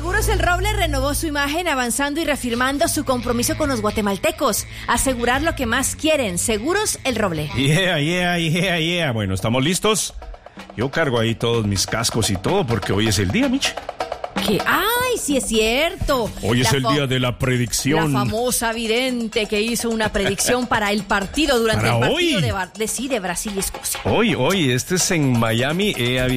Seguros El Roble renovó su imagen avanzando y reafirmando su compromiso con los guatemaltecos. Asegurar lo que más quieren. Seguros El Roble. Yeah. Bueno, ¿estamos listos? Yo cargo ahí todos mis cascos y todo porque hoy es el día, Michi. ¿Qué? ¡Ay, sí es cierto! Hoy es el día de la predicción. La famosa vidente que hizo una predicción para el partido durante el partido de Brasil y Escocia. Hoy, este es en Miami.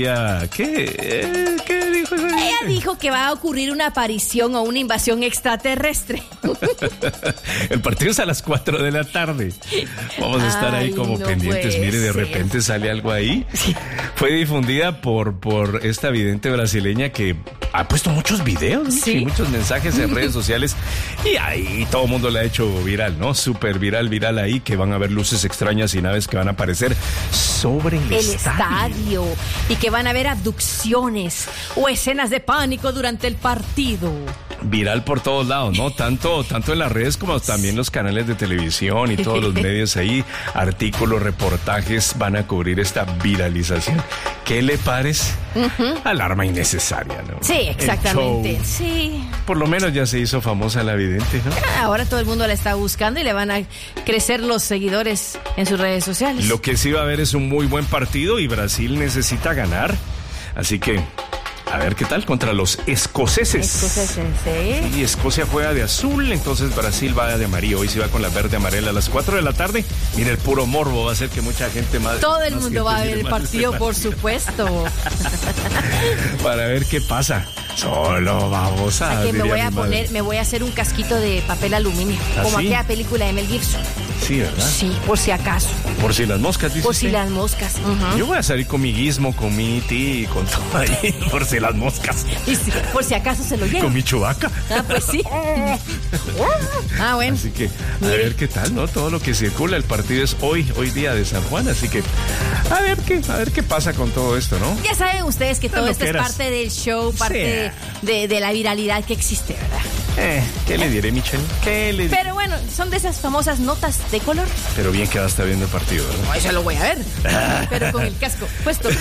¿Qué dijo esa? Ella dijo que va a ocurrir una aparición o una invasión extraterrestre. El partido es a las 4 de la tarde. Vamos a estar ahí como pendientes. Mire, de repente sale algo ahí. Sí. Fue difundida por esta vidente brasileña que ha puesto muchos videos, sí, y muchos mensajes en redes sociales, y ahí todo el mundo le ha hecho viral, ¿no? Súper viral ahí, que van a haber luces extrañas y naves que van a aparecer sobre el estadio. Y que van a haber abducciones o escenas de pánico durante el partido. Viral por todos lados, ¿no? Tanto en las redes como también los canales de televisión y todos los medios ahí, artículos, reportajes van a cubrir esta viralización. ¿Qué le parece? Alarma innecesaria, ¿no? Sí, exactamente. Sí. Por lo menos ya se hizo famosa la vidente, ¿no? Ahora todo el mundo la está buscando y le van a crecer los seguidores en sus redes sociales. Lo que sí va a haber es un muy buen partido y Brasil necesita ganar. Así que a ver qué tal contra los escoceses. ¿Sí? Y Escocia juega de azul, entonces Brasil va de amarillo. Hoy se va con la verde amarela a las 4 de la tarde. Mira, el puro morbo va a hacer que mucha gente más... Todo el mundo va a ver el partido, por supuesto. Para ver qué pasa. Solo vamos a... Aquí me voy a hacer un casquito de papel aluminio. ¿Ah, como sí? aquella película de Mel Gibson. Sí, ¿verdad? Sí, por si acaso. Por si las moscas, dice Por si usted. las moscas. Yo voy a salir con mi guismo, con mi ti, con todo ahí, por si las moscas. Y por si acaso se lo lleva. Con mi Chewbacca. Ah, pues sí. Bueno. Así que a ver qué tal, ¿no? Todo lo que circula. El partido es hoy día de San Juan, así que a ver qué pasa con todo esto, ¿no? Ya saben ustedes que todo esto es parte del show, parte de la viralidad que existe, ¿verdad? ¿Qué le diré, Michelle? ¿Qué le diré? Pero bueno, son de esas famosas notas de color. Pero bien que va a estar viendo el partido, ¿verdad? No, eso lo voy a ver. Pero con el casco puesto.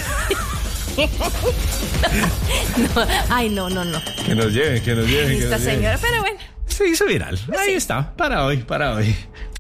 No. Que nos lleven. Esta señora, pero bueno. Se hizo viral. Ahí está, para hoy.